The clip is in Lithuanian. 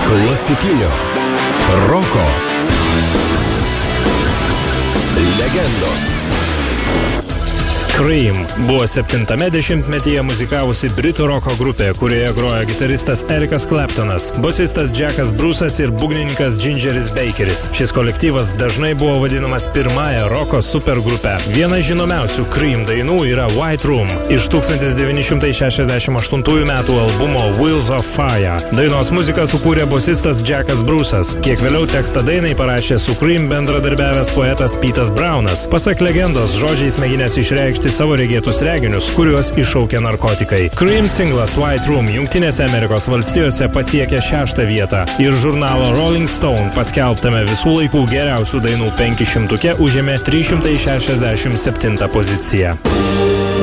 Klasikinio roko legendos. Cream buvo 70-metyje muzikavusi britų roko grupė, kurioje grojo gitaristas Erikas Claptonas, bosistas Jackas Bruce'as ir būgnininkas Gingeris Bakeris. Šis kolektyvas dažnai buvo vadinamas pirmąją roko supergrupę. Viena žinomiausių Cream dainų yra White Room iš 1968 metų albumo Wheels of Fire. Dainos muziką sukūrė bosistas Jackas Bruce'as. Kiek vėliau tekstą dainai parašė su Cream bendradarbiavęs poetas Petas Brownas. Pasak legendos, žodžiais mėginęs išreikšti savo regėtus reginius, kuriuos iššaukė narkotikai. Cream singlas White Room Jungtinėse Amerikos valstijose pasiekė 6. vietą ir žurnalo Rolling Stone paskelbtame visų laikų geriausių dainų 500 užėmė 367 poziciją.